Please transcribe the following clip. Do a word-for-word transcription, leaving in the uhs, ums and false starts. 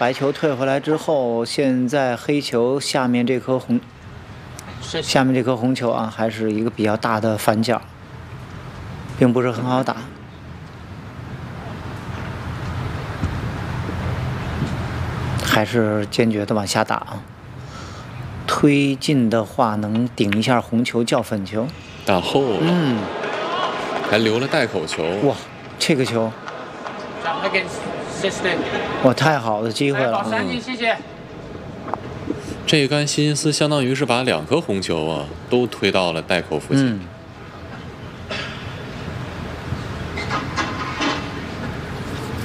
白球退回来之后，现在黑球下面这颗红，下面这颗红球啊，还是一个比较大的反角，并不是很好打。还是坚决的往下打啊！推进的话，能顶一下红球叫粉球， 打后了， 嗯， 还留了带口球。 哇，这个球，哇，太好的机会了！ 嗯、谢谢。 这一杆希金斯相当于是把两颗红球啊都推到了袋口附近。 嗯